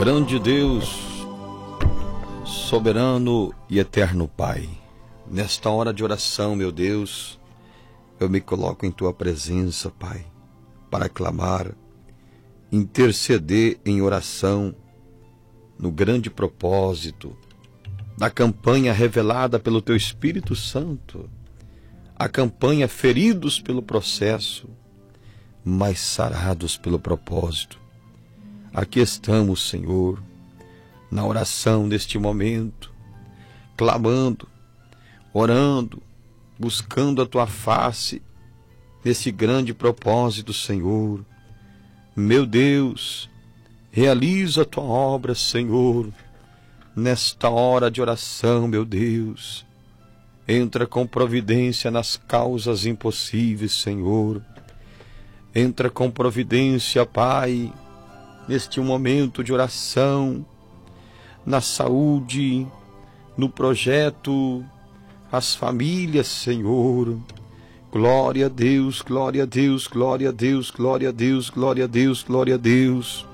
Grande Deus, soberano e eterno Pai, nesta hora de oração, meu Deus, eu me coloco em Tua presença, Pai, para clamar, interceder em oração no grande propósito da campanha revelada pelo Teu Espírito Santo, a campanha feridos pelo processo, mas sarados pelo propósito. Aqui estamos, Senhor, na oração deste momento, clamando, orando, buscando a Tua face, nesse grande propósito, Senhor. Meu Deus, realiza a Tua obra, Senhor, nesta hora de oração, meu Deus. Entra com providência nas causas impossíveis, Senhor. Entra com providência, Pai, neste momento de oração, na saúde, no projeto, as famílias, Senhor. Glória a Deus, glória a Deus, glória a Deus, glória a Deus, glória a Deus, glória a Deus.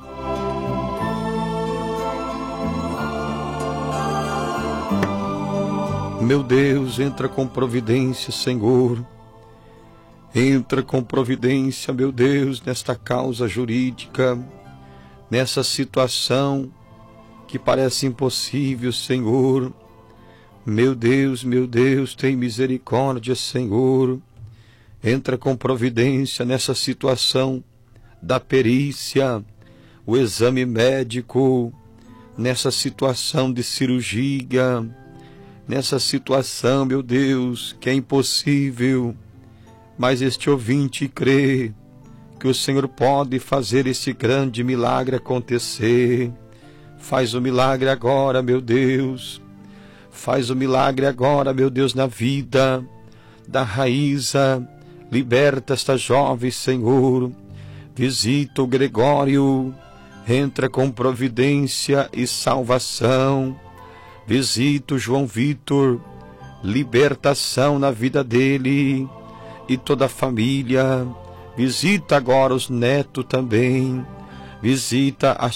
Meu Deus, entra com providência, Senhor. Entra com providência, meu Deus, nesta causa jurídica, nessa situação que parece impossível, Senhor. Meu Deus, tem misericórdia, Senhor. Entra com providência nessa situação da perícia, o exame médico, nessa situação de cirurgia, nessa situação, meu Deus, que é impossível, mas este ouvinte crê que o Senhor pode fazer esse grande milagre acontecer. Faz o milagre agora, meu Deus. Faz o milagre agora, meu Deus, na vida da Raíza. Liberta esta jovem, Senhor. Visita o Gregório. Entra com providência e salvação. Visita o João Vitor. Libertação na vida dele e toda a família. Visita agora os netos também. Visita a